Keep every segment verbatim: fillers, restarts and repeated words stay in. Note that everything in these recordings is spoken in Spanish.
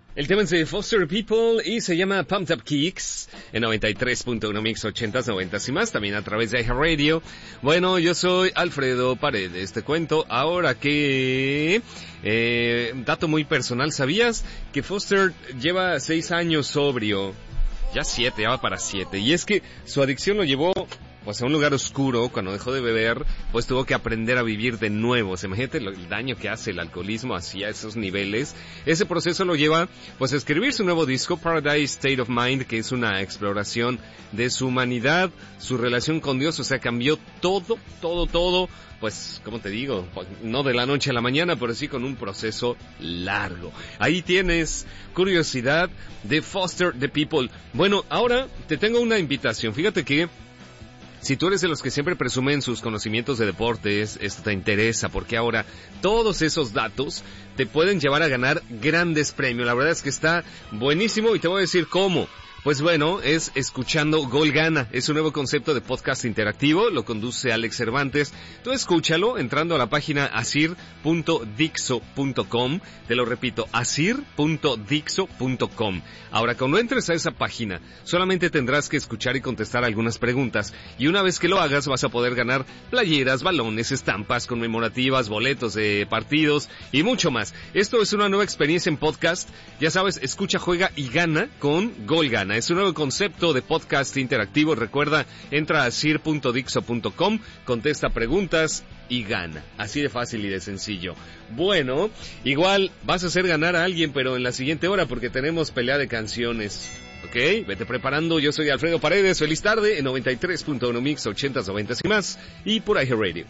El tema es de Foster People y se llama Pumped Up Kicks en noventa y tres punto uno Mix ochentas, noventas y más, también a través de iHeartRadio. Bueno, yo soy Alfredo Paredes, te cuento ahora que... Eh, dato muy personal, ¿sabías que Foster lleva seis años sobrio? Ya siete, ya va para siete. Y es que su adicción lo llevó pues a un lugar oscuro. Cuando dejó de beber, pues tuvo que aprender a vivir de nuevo. Se imagínate el daño que hace el alcoholismo hacia esos niveles. Ese proceso lo lleva pues a escribir su nuevo disco, Paradise State of Mind, que es una exploración de su humanidad, su relación con Dios. O sea, cambió todo, todo, todo. Pues, como te digo, no de la noche a la mañana, pero sí con un proceso largo. Ahí tienes curiosidad de Foster the People. Bueno, ahora te tengo una invitación. Fíjate que si tú eres de los que siempre presumen sus conocimientos de deportes, esto te interesa, porque ahora todos esos datos te pueden llevar a ganar grandes premios. La verdad es que está buenísimo y te voy a decir cómo. Pues bueno, es escuchando Gol Gana. Es un nuevo concepto de podcast interactivo, lo conduce Alex Cervantes. Tú escúchalo entrando a la página asir punto dixo punto com. Te lo repito, asir punto dixo punto com. Ahora, cuando entres a esa página, solamente tendrás que escuchar y contestar algunas preguntas. Y una vez que lo hagas, vas a poder ganar playeras, balones, estampas conmemorativas, boletos de partidos y mucho más. Esto es una nueva experiencia en podcast. Ya sabes, escucha, juega y gana con Gol Gana. Es un nuevo concepto de podcast interactivo. Recuerda, entra a asir punto dixo punto com, contesta preguntas y gana. Así de fácil y de sencillo. Bueno, igual vas a hacer ganar a alguien, pero en la siguiente hora, porque tenemos pelea de canciones. ¿Ok? Vete preparando. Yo soy Alfredo Paredes. Feliz tarde en noventa y tres punto uno Mix ochentas, noventas y más. Y por iHeartRadio.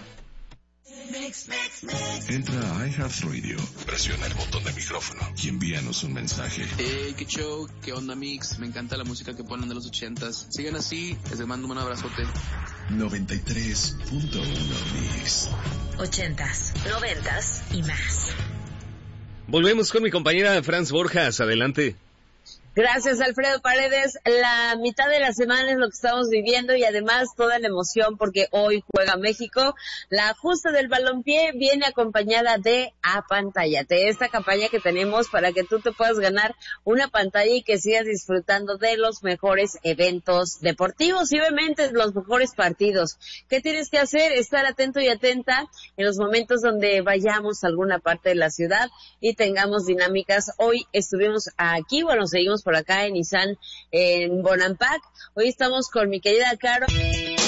Mix, mix, mix. Entra a iHeartRadio, presiona el botón de micrófono y envíanos un mensaje. Hey, qué show, qué onda Mix, me encanta la música que ponen de los ochentas. Sigan así, les mando un abrazote. noventa y tres punto uno Mix. Ochentas, noventas y más. Volvemos con mi compañera Franz Borjas, adelante. Gracias, Alfredo Paredes. La mitad de la semana es lo que estamos viviendo y además toda la emoción porque hoy juega México. La justa del balompié viene acompañada de Apantállate, esta campaña que tenemos para que tú te puedas ganar una pantalla y que sigas disfrutando de los mejores eventos deportivos y obviamente los mejores partidos. ¿Qué tienes que hacer? Estar atento y atenta en los momentos donde vayamos a alguna parte de la ciudad y tengamos dinámicas. Hoy estuvimos aquí, bueno, seguimos por acá en Nissan en Bonampak. Hoy estamos con mi querida Caro.